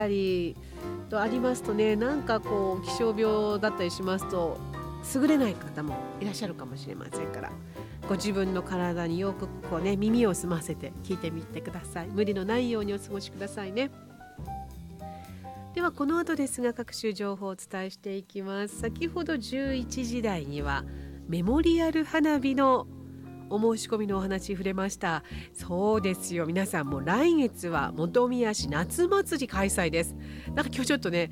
たりとありますとね、なんかこう気象病だったりしますと優れない方もいらっしゃるかもしれませんから、ご自分の体によくこうね耳を澄ませて聞いてみてください。無理のないようにお過ごしくださいね。ではこの後ですが、各種情報をお伝えしていきます。先ほど11時台にはメモリアル花火のお申し込みのお話触れました。そうですよ、皆さんもう来月は本宮市夏祭り開催です。なんか今日ちょっとね